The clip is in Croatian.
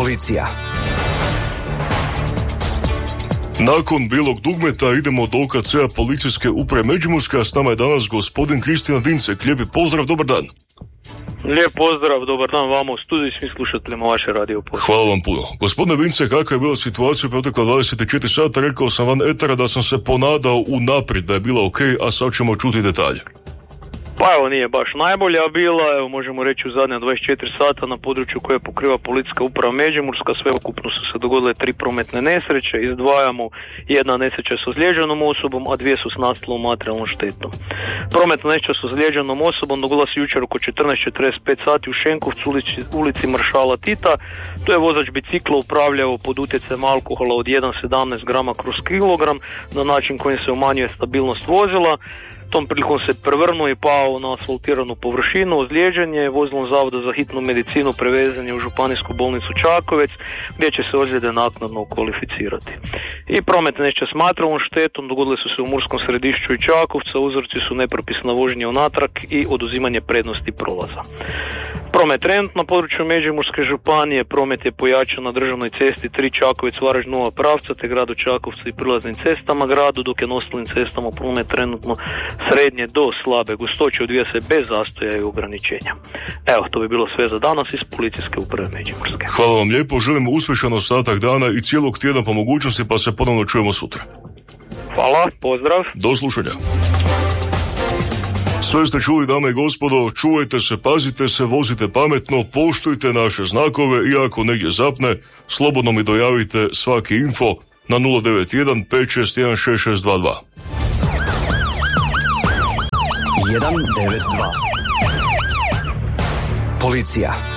Policija. Nakon bijelog dugmeta idemo do OKC-a policijske uprave Međimurska. S nama je danas gospodin Kristijan Vincek. Lijepi pozdrav, dobar dan. Lijep pozdrav, dobar dan vama u studiju i svim slušateljima vaše radio postaje. Hvala vam puno. Gospodine Vincek, kakva je bila situacija protekla 24 sata? Rekao sam van etera da sam se ponadao unaprijed da je bila ok, a sad ćemo čuti detalje. Pa evo, nije baš najbolja bila, evo možemo reći u zadnja 24 sata na području koje pokriva policijska uprava Međimurska, sveukupno su se dogodile 3 prometne nesreće, izdvajamo jedna nesreća s ozlijeđenom osobom, a 2 su s nastalom materijalnom štetom. Prometna nesreća s ozlijeđenom osobom dogodila se jučer oko 14:45 sati u Šenkovcu, ulici Maršala Tita. To je vozač bicikla upravljao pod utjecajem alkohola od 1,17 grama kroz kilogram na način kojim se umanjuje stabilnost vozila. Tom prilikom se prevrnuo i pao na asfaltiranu površinu. Ozlijeđen je vozilom Zavoda za hitnu medicinu, prevezan je u Županijsku bolnicu Čakovec, gdje će se ozljede naknadno kvalificirati. I prometne nesreće s materijalnom štetom dogodile su se u Murskom Središću i Čakovca. Uzroci su nepropisna vožnja unatrag i oduzimanje prednosti prolaza. Promet trenutno na području Međimurske županije, promet je pojačan na državnoj cesti 3 Čakovec-Varaždin Nova pravca te gradu Čakovcu i prilaznim cestama gradu, dok je na ostalim cestama promet trenutno srednje do slabe gustoće, odvija se bez zastoja i ograničenja. Evo, to bi bilo sve za danas iz policijske uprave Međimurske. Hvala vam lijepo, želimo uspješan ostatak dana i cijelog tjedna po mogućnosti, pa se ponovno čujemo sutra. Hvala, pozdrav. Do slušanja. Sve ste čuli, dame i gospodo, čuvajte se, pazite se, vozite pametno, poštujte naše znakove i ako negdje zapne, slobodno mi dojavite svaki info na 091 561 6622. 192. Policija.